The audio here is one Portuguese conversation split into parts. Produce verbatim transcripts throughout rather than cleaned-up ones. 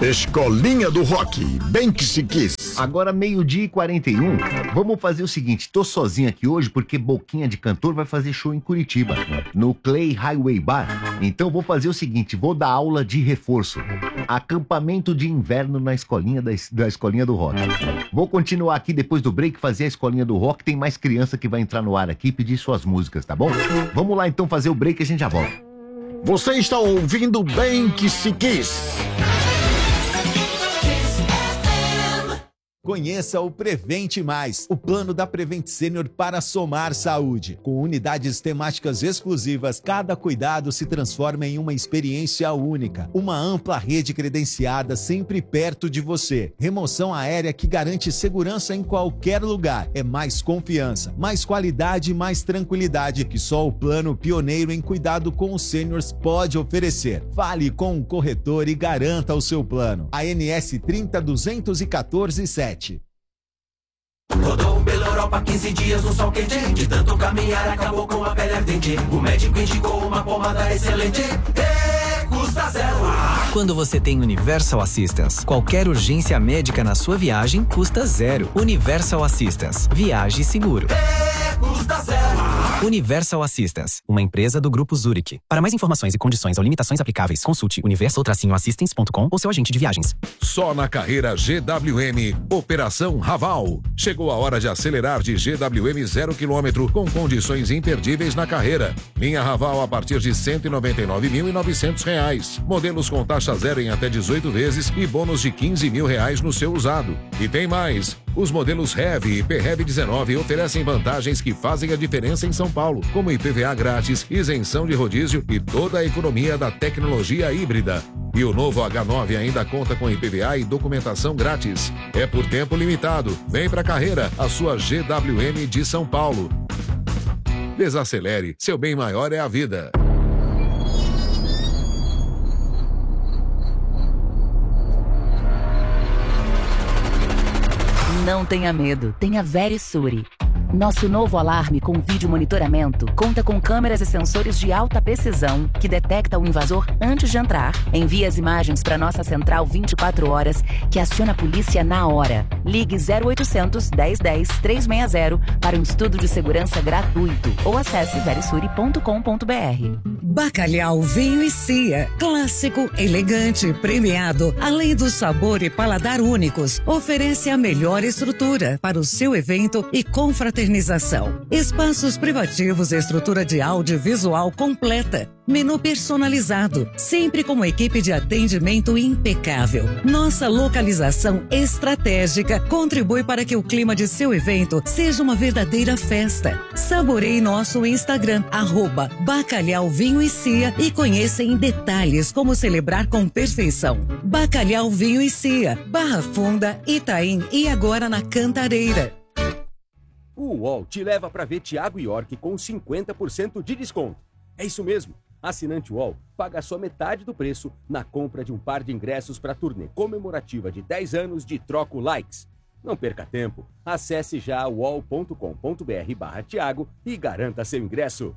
Escolinha do Rock, bem que se quis. Agora meio-dia e quarenta e um, vamos fazer o seguinte, tô sozinho aqui hoje porque Boquinha de Cantor vai fazer show em Curitiba, no Clay Highway Bar. Então vou fazer o seguinte, vou dar aula de reforço, acampamento de inverno na escolinha da, da Escolinha do Rock. Vou continuar aqui depois do break, fazer a Escolinha do Rock, tem mais criança que vai entrar no ar aqui e pedir suas músicas, tá bom? Vamos lá então fazer o break e a gente já volta. Você está ouvindo Bem que se quis. Conheça o Prevente Mais, o plano da Prevent Senior para somar saúde. Com unidades temáticas exclusivas, cada cuidado se transforma em uma experiência única. Uma ampla rede credenciada sempre perto de você. Remoção aérea que garante segurança em qualquer lugar. É mais confiança, mais qualidade e mais tranquilidade que só o plano pioneiro em cuidado com os seniors pode oferecer. Fale com o corretor e garanta o seu plano. A N S trinta duzentos e quatorze sete. Rodou pela Europa quinze dias no sol quente. De tanto caminhar acabou com a pele ardente. O médico indicou uma pomada excelente. E custa zero. Quando você tem Universal Assistance, qualquer urgência médica na sua viagem custa zero. Universal Assistance. Viaje seguro. E custa zero. Universal Assistance, uma empresa do Grupo Zurich. Para mais informações e condições ou limitações aplicáveis, consulte universal assistance ponto com ou seu agente de viagens. Só na carreira G W M, Operação Raval. Chegou a hora de acelerar de G W M zero quilômetro com condições imperdíveis na carreira. Linha Raval a partir de cento e noventa e nove mil e novecentos reais. Modelos com taxa zero em até dezoito vezes e bônus de quinze mil reais no seu usado. E tem mais. Os modelos Heavy e P Heavy dezenove oferecem vantagens que fazem a diferença em São Paulo, como I P V A grátis, isenção de rodízio e toda a economia da tecnologia híbrida. E o novo H nove ainda conta com I P V A e documentação grátis. É por tempo limitado. Vem pra carreira, a sua G W M de São Paulo. Desacelere, seu bem maior é a vida. Não tenha medo, tenha Verisure. Nosso novo alarme com vídeo monitoramento conta com câmeras e sensores de alta precisão que detecta o invasor antes de entrar. Envia as imagens para nossa central vinte e quatro horas, que aciona a polícia na hora. Ligue zero oitocentos, dez dez, trezentos e sessenta para um estudo de segurança gratuito ou acesse verisure ponto com ponto br. Bacalhau Vinho e Cia, clássico, elegante, premiado, além do sabor e paladar únicos, oferece a melhor estrutura para o seu evento e confraternização. Espaços privativos e estrutura de audiovisual completa. Menu personalizado, sempre com uma equipe de atendimento impecável. Nossa localização estratégica contribui para que o clima de seu evento seja uma verdadeira festa. Saboreie nosso Instagram, arroba Bacalhau Vinho e Cia, e conheça em detalhes como celebrar com perfeição. Bacalhau Vinho e Cia, Barra Funda, Itaim e agora na Cantareira. O U O L te leva para ver Thiago York com cinquenta por cento de desconto. É isso mesmo. Assinante U O L paga só metade do preço na compra de um par de ingressos para a turnê comemorativa de dez anos de Troco Likes. Não perca tempo. Acesse já u o l ponto com ponto br barra Thiago e garanta seu ingresso.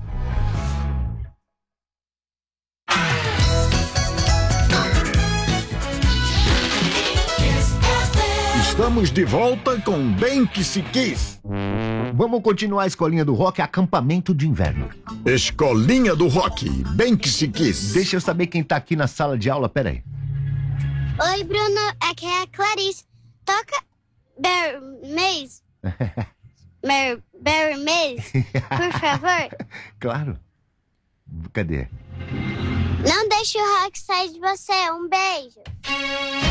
Estamos de volta com Bem que se quis. Vamos continuar a Escolinha do Rock, acampamento de inverno. Escolinha do Rock, bem que se quis. Deixa eu saber quem tá aqui na sala de aula, pera aí. Oi, Bruno, aqui é a Clarice. Toca Bear Maze. Bear, Bear Maze, por favor. Claro. Cadê? Não deixe o rock sair de você. Um beijo.